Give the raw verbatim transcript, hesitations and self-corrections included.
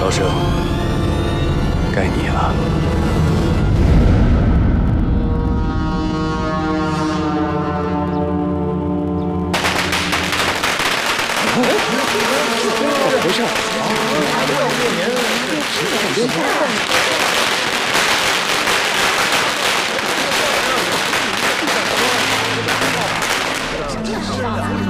老生，该你了。 怎么回事？